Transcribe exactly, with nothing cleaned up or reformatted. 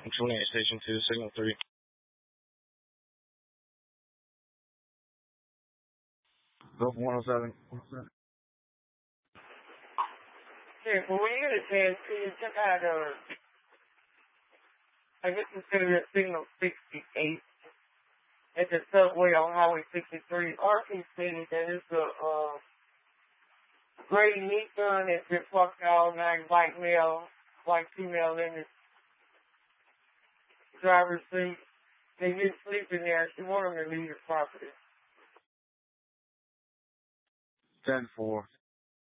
twenty-eight Station two, Signal three. Go for one oh seven. Okay, well, when you get a chance, can you check out, uh, I guess consider it Signal sixty-eight at the subway on Highway sixty-three. R P stated that it's a, uh, gray Nissan that's been parked all night, white male, white female in the driver's seat. They didn't sleep in there. She wanted them to leave the property. ten four.